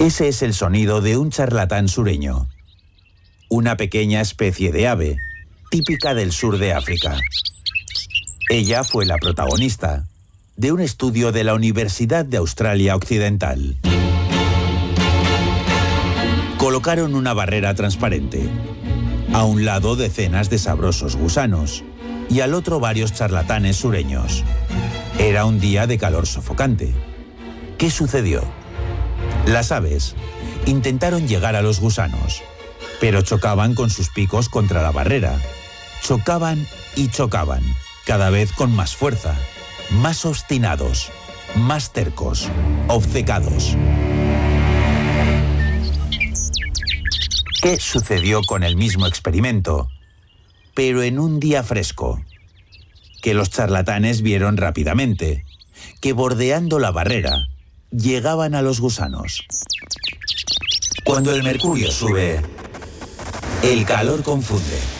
Ese es el sonido de un charlatán sureño, una pequeña especie de ave típica del sur de África. Ella fue la protagonista de un estudio de la Universidad de Australia Occidental. Colocaron una barrera transparente. A un lado decenas de sabrosos gusanos y al otro varios charlatanes sureños. Era un día de calor sofocante. ¿Qué sucedió? Las aves intentaron llegar a los gusanos, pero chocaban con sus picos contra la barrera. Chocaban y chocaban, cada vez con más fuerza, más obstinados, más tercos, obcecados. ¿Qué sucedió con el mismo experimento, pero en un día fresco? Que los charlatanes vieron rápidamente que bordeando la barrera llegaban a los gusanos. Cuando el mercurio sube, el calor confunde.